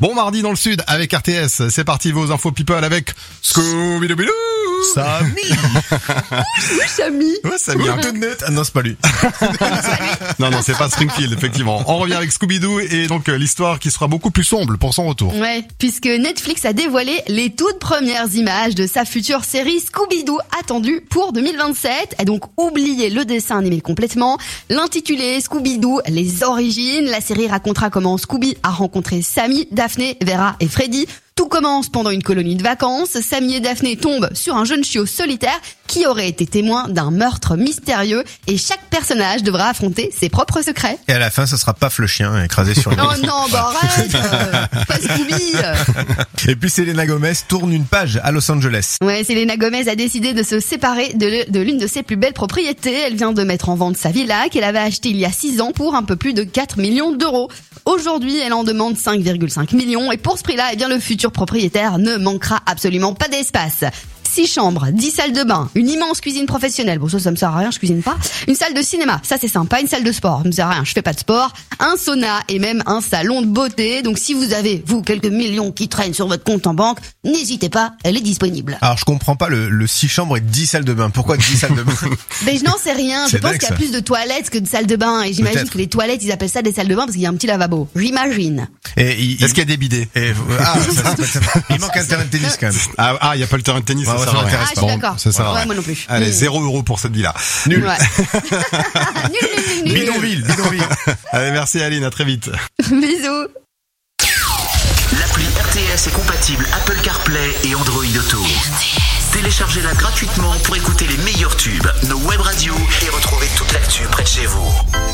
Bon mardi dans le sud avec RTS. C'est parti vos infos people avec Scooby-Doo. Samy. Oui, Samy. Ouais, Samy. Ah non, c'est pas lui. Non, c'est pas Springfield, effectivement. On revient avec Scooby-Doo et donc l'histoire qui sera beaucoup plus sombre pour son retour. Ouais, puisque Netflix a dévoilé les toutes premières images de sa future série Scooby-Doo attendue pour 2027. Et donc, oubliez le dessin animé complètement. L'intitulé Scooby-Doo, les origines. La série racontera comment Scooby a rencontré Sammy, Daphné, Vera et Freddy. Tout commence pendant une colonie de vacances. Sammy et Daphné tombent sur un jeune chiot solitaire qui aurait été témoin d'un meurtre mystérieux et chaque personnage devra affronter ses propres secrets. Et à la fin, ça sera Paf le chien écrasé sur le Oh non, bah arrête, pas Scooby. Et puis Selena Gomez tourne une page à Los Angeles. Ouais, Selena Gomez a décidé de se séparer de l'une de ses plus belles propriétés. Elle vient de mettre en vente sa villa qu'elle avait achetée il y a 6 ans pour un peu plus de 4 millions d'euros. Aujourd'hui, elle en demande 5,5 millions et pour ce prix-là, eh bien, le futur propriétaire ne manquera absolument pas d'espace. 6 chambres, 10 salles de bain, une immense cuisine professionnelle. Bon, ça me sert à rien, je cuisine pas. Une salle de cinéma, ça c'est sympa. Une salle de sport, ça me sert à rien, je fais pas de sport. Un sauna et même un salon de beauté. Donc si vous avez, vous, quelques millions qui traînent sur votre compte en banque, n'hésitez pas, elle est disponible. Alors je comprends pas le 6 chambres et 10 salles de bain. Pourquoi 10 salles de bain? Mais je n'en sais rien. Je C'est pense dingue, qu'il y a ça. plus de toilettes que de salles de bain. Et j'imagine Peut-être. que les toilettes, ils appellent ça des salles de bain parce qu'il y a un petit lavabo. J'imagine. Et Est-ce qu'il y a des bidets? il manque un terrain de tennis quand même. Ah, il y a pas le terrain de tennis, Ouais, ça ouais, sert à ça rien. m'intéresse Ah, je suis d'accord. Ça sert à Ouais, rien. moi non plus. Allez, 0 € pour cette villa. Nul. Ouais. Nul. Bidonville. Allez, merci Aline, à très vite. Bisous. L'appli RTS est compatible Apple CarPlay et Android Auto. Téléchargez-la gratuitement pour écouter les meilleurs tubes, nos web radios et retrouver toute l'actu près de chez vous.